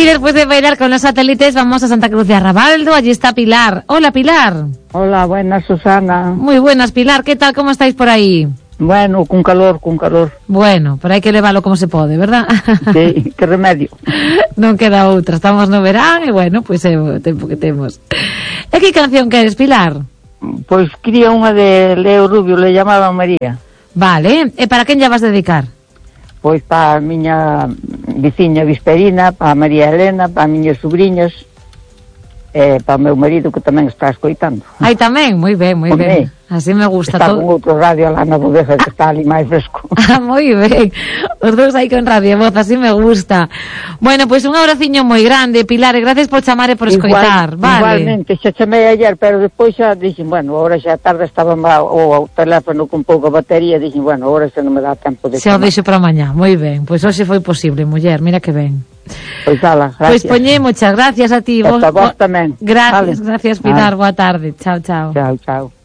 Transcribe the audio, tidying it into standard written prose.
después de bailar con los satélites, vamos a Santa Cruz de Arrabaldo. Allí está Pilar. Hola, Pilar. Hola, buenas, Susana. Muy buenas, Pilar. ¿Qué tal? ¿Cómo estáis por ahí? Bueno, con calor. Bueno, pero hai que leválo como se pode, verdad? Sí, que remedio. Non queda outra, estamos no verán e bueno, pois é o tempo que temos. E que canción queres, Pilar? Pois quería unha de Leo Rubio, le llamaban María. Vale, e para quen lla vas dedicar? Pois para a miña veciña Visperina, para a María Elena, para as miñas sobrinhas, e para o meu marido que tamén está escoitando. Ai, tamén, moi ben, moi ben. Así me gusta está todo. Está con outro radio lá na bodega que está ali máis fresco. Moi ben. Os dous aí con radio voz, así me gusta. Bueno, pois un abraciño moi grande, Pilar, e gracias por chamar e por escoitar. Vale. Igualmente, xa chamei ayer, pero despois xa dixen, bueno, ahora xa tarde estaba o teléfono con pouca batería, dixen, bueno, ahora xa non me dá tempo de xa o deixo para mañá, moi ben. Pois hoxe foi posible, muller, mira que ben. Pois ala, gracias. Pois poñé, muchas gracias a ti. Hasta vos tamén. Gracias, Pilar, boa tarde. Chao. Chao.